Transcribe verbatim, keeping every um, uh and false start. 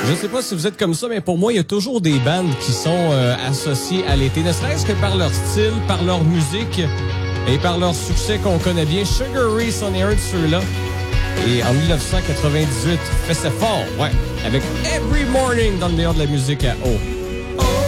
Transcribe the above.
Je sais pas si vous êtes comme ça, mais pour moi, il y a toujours des bandes qui sont euh, associées à l'été, ne serait-ce que par leur style, par leur musique et par leur succès qu'on connaît bien. Sugar Ray, c'en est un de ceux-là. Et en dix-neuf cent quatre-vingt-dix-huit, fait ça fort, ouais, avec Every Morning dans le meilleur de la musique à eau.